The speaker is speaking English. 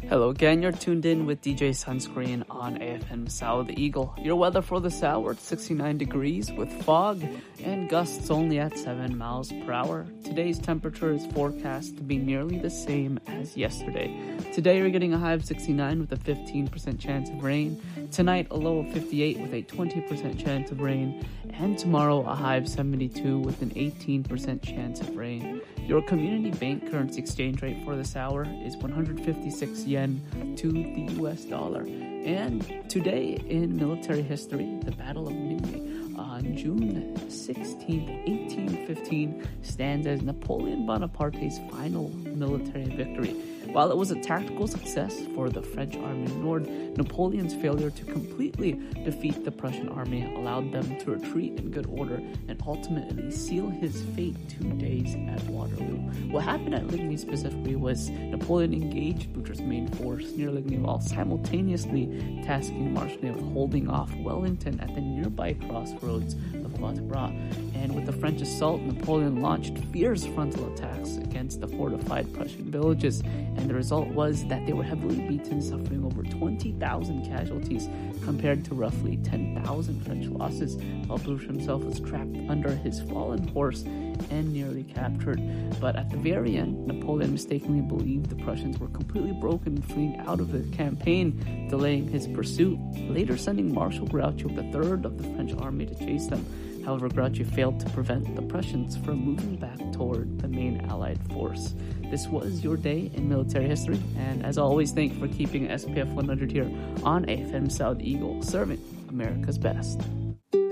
Hello again, you're tuned in with DJ Sunscreen on AFM South Eagle. Your weather for this hour, 69 degrees with fog and gusts only at 7 miles per hour. Today's temperature is forecast to be nearly the same as yesterday. Today you're getting a high of 69 with a 15% chance of rain. Tonight a low of 58 with a 20% chance of rain. And tomorrow a high of 72 with an 18% chance of rain. Your community bank currency exchange rate for this hour is 156 yen to the US dollar. And today in military history, the Battle of Midway on June 16th, 1815 stands as Napoleon Bonaparte's final military victory. While it was a tactical success for the French army north, Napoleon's failure to completely defeat the Prussian army allowed them to retreat in good order and ultimately seal his fate 2 days at Waterloo. What happened at Ligny specifically was Napoleon engaged Blucher's main force near Ligny while simultaneously tasking Marshall with holding off Wellington at the nearby crossroads of Quatre Bras. And with the French assault, Napoleon launched fierce frontal attacks against the fortified Prussian villages, and the result was that they were heavily beaten, suffering over 20,000 casualties compared to roughly 10,000 French losses, while Blucher himself was trapped under his fallen horse and nearly captured. But at the very end, Napoleon mistakenly believed the Prussians were completely broken and fleeing out of the campaign, delaying his pursuit, later sending Marshal Grouchy with a third of the French army to chase them. However, Grouchy failed to prevent the Prussians from moving back toward the main Allied force. This was your day in military history, and as always, thank you for keeping SPF 100 here on AFM South Eagle, serving America's best.